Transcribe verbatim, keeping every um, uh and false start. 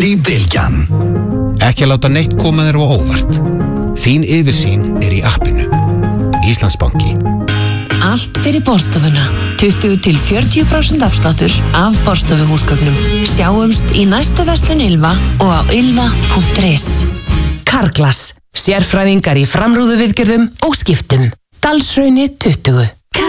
Industry Bylgjan. Ekki að láta neitt koma þér á óvart. Þín yfirsýn er í appinu. Íslandsbanki. Allt fyrir borstofuna. tuttugu til fjörutíu prósent afsláttur af borstofuhúsgögnum. Sjáumst í næstu verslun Ylva og á ylva punktur is. Carglass. Sérfræðingar í framrúðuviðgerðum og skiptum. Dalshrauni tuttugu.